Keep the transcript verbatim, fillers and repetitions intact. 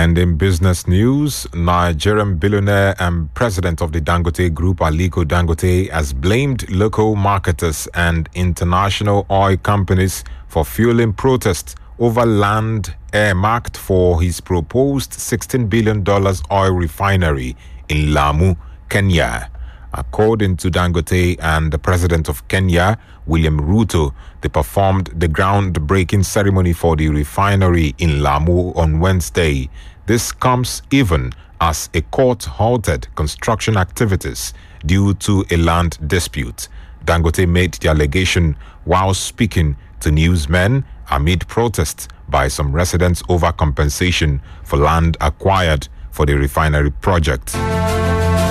And in business news, Nigerian billionaire and president of the Dangote Group, Aliko Dangote, has blamed local marketers and international oil companies for fueling protests over land earmarked for his proposed sixteen billion dollars oil refinery in Lamu, Kenya. According to Dangote and the president of Kenya, William Ruto, they performed the groundbreaking ceremony for the refinery in Lamu on Wednesday. This comes even as a court halted construction activities due to a land dispute. Dangote made the allegation while speaking to newsmen amid protests by some residents over compensation for land acquired for the refinery project.